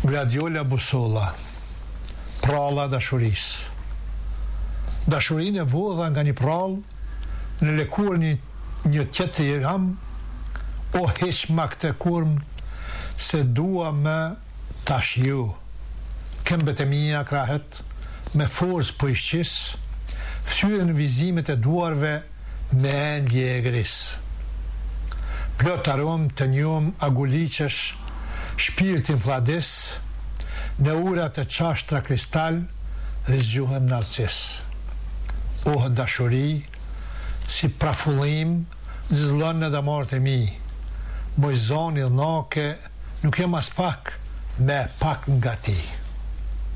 Gladiola Bussolla, pralla dashurisë. Dashurinë e vodha nga një prallë, në lëkur një tjetër jam, o heqma këtë kurm, se dua më tash ju. Këmbët e mia krahet, me forcë po i shqis, ftyre në vizimet e duarve me endje e gris. Plot arom të njom aguliqesh, shpirtin vladis, në urat e qashtra kristal, rizgjuhem narcis. Oh dashuri, si prafullim, zëllon në damart e mi, moj zoni dhënake, nuk jem as pak, me pak nga ti.